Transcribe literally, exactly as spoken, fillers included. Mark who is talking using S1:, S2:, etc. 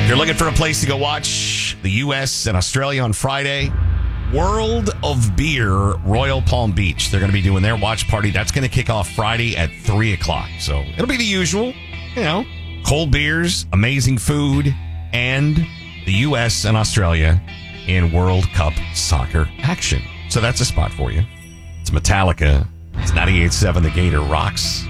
S1: you're looking for a place to go watch the U S and Australia on Friday, World of Beer, Royal Palm Beach. They're going to be doing their watch party. That's going to kick off Friday at three o'clock. So it'll be the usual, you know, cold beers, amazing food, and the U S and Australia in World Cup soccer action. So that's a spot for you. It's Metallica. It's ninety-eight point seven The Gator Rocks.